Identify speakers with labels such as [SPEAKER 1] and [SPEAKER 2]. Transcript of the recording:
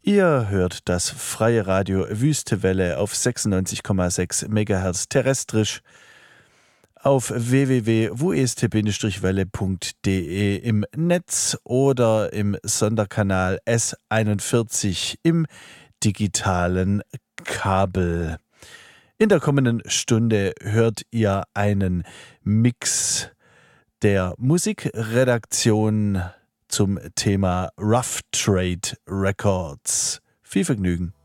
[SPEAKER 1] Ihr hört das freie Radio Wüstewelle auf 96,6 MHz terrestrisch auf www.wust-welle.de im Netz oder im Sonderkanal S41 im digitalen Kabel. In der kommenden Stunde hört ihr einen Mix der Musikredaktion zum Thema Rough Trade Records. Viel Vergnügen.